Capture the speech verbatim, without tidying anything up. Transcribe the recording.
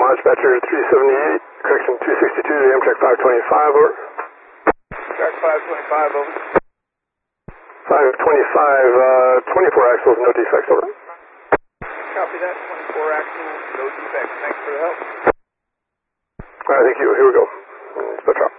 Dispatcher three seventy-eight, correction two sixty-two to Amtrak five twenty-five, over. Track five twenty-five, over. five twenty-five, uh, twenty-four axles, no defects, over. Copy that, twenty-four axles, no defects. Thanks for the help. Alright, thank you. Here we go. Dispatcher.